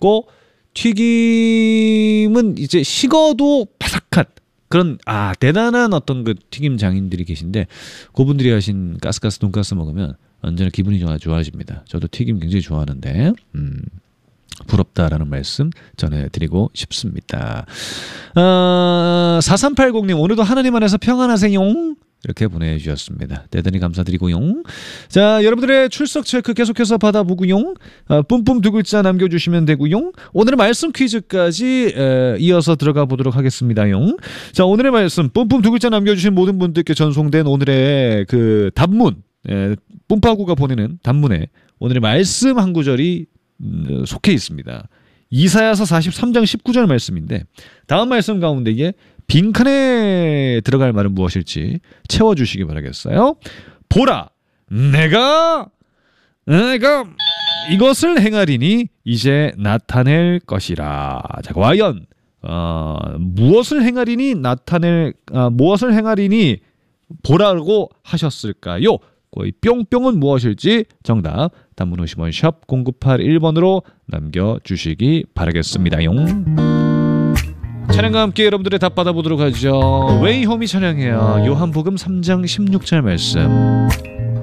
있고 튀김은 이제 식어도 바삭한 그런 대단한 어떤 그 튀김 장인들이 계신데 그분들이 하신 가스가스 돈가스 먹으면 언제나 기분이 좋아집니다. 저도 튀김 굉장히 좋아하는데 부럽다라는 말씀 전해드리고 싶습니다. 4380님 오늘도 하나님 안에서 평안하세요. 이렇게 보내주셨습니다. 대단히 감사드리고요. 자, 여러분들의 출석 체크 계속해서 받아보고요. 뿜뿜 두 글자 남겨주시면 되고요. 오늘의 말씀 퀴즈까지 이어서 들어가 보도록 하겠습니다요. 자, 오늘의 말씀 뿜뿜 두 글자 남겨주신 모든 분들께 전송된 오늘의 그 답문 뿜빠구가 보내는 답문에 오늘의 말씀 한 구절이 속해 있습니다. 이사야서 43장 19절 말씀인데 다음 말씀 가운데 이게 빈칸에 들어갈 말은 무엇일지 채워주시기 바라겠어요. 보라 내가 이것을 행하리니 이제 나타낼 것이라. 자, 과연 무엇을 행하리니 보라고 하셨을까요? 거의 뿅뿅은 무엇일지 정답 단문 50원 샵 0981번으로 남겨주시기 바라겠습니다.용. 찬양과 함께 여러분들의 답 받아보도록 하죠. 웨이홈이 찬양해요. 요한복음 3장 16절 말씀.